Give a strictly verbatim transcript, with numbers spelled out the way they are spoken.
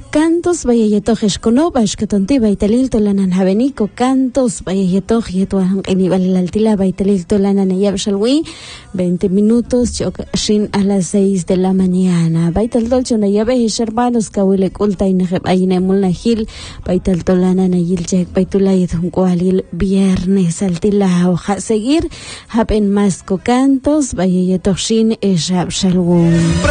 Cantos bayayetoh escono bashkatonti baitalil tolanan javenico cantos bayayetoh yetuan enival altila baitalil tolanan yabshalwi veinte minutos shin a las seis de la mañana baital dolcho na yabe hermanos kawile kulta inajeb ayine mulnahil baital tolanan yilchek baitulay tunkwalil viernes altila hoja seguir hapen masco cantos bayayetoh shin eshabshalwi